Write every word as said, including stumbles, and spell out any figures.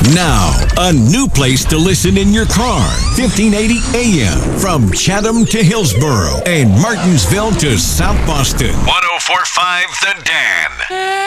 Now, a new place to listen in your car. fifteen eighty A M from Chatham to Hillsboro and Martinsville to South Boston. one oh four point five The Dan.